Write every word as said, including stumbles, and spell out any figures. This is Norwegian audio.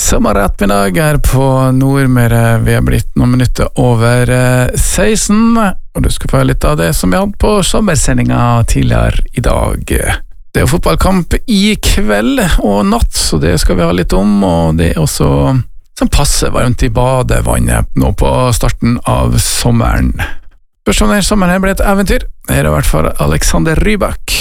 Sommerettermiddag her på Nordmøre. Vi har blitt noen minutter over seksten, og du skal få litt av det som vi hadde på sommersendinga tidligere i dag. Det er jo fotballkamp i kveld og natt, så det skal vi ha litt om, og det er også som passer varmt i badevannet nå på starten av sommeren. Først om denne sommeren her ble et eventyr. Her er i hvert fall Alexander Rybak.